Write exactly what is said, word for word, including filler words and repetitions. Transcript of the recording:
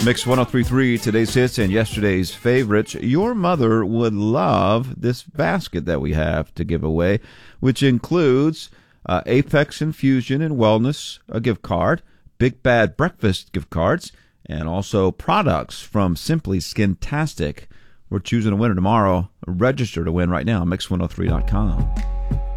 Mix one oh three point three, today's hits and yesterday's favorites. Your mother would love this basket that we have to give away, which includes uh, Apex Infusion and Wellness, a gift card, Big Bad Breakfast gift cards, and also products from Simply Skintastic. We're choosing a winner tomorrow. Register to win right now, mix one oh three dot com.